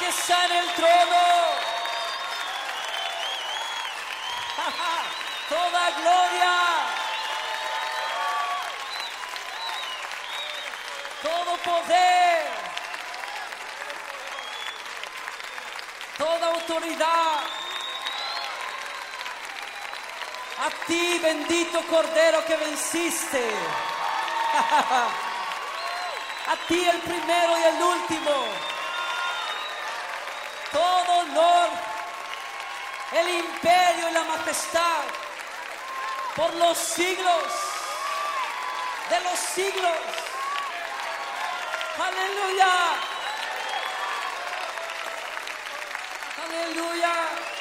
que está en el trono. Toda gloria, todo poder, toda autoridad, a ti, bendito Cordero que venciste, a ti el primero y el último, todo honor, el imperio y la majestad, por los siglos de los siglos. Aleluya. Aleluya.